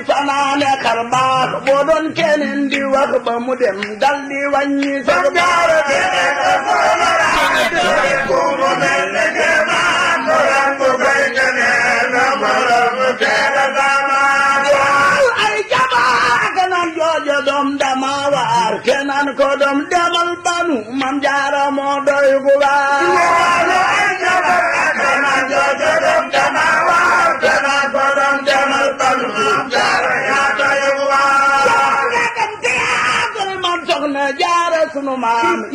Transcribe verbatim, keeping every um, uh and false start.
fanaane xar baax boo doon keneen di wax ba mu dem dal di wàññi sa jaara ay jabaak naan joojo doom dama waar kenaan ko doom demal banu mam jaara moo doy gu waar ay jabaak naan joojo doom dama waar kenaan ko doom demal banu mam jaara yaa doy gu waar soxna jaara sunu maam